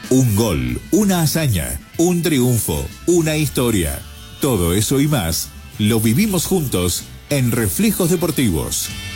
Un gol, una hazaña, un triunfo, una historia. Todo eso y más lo vivimos juntos en Reflejos Deportivos.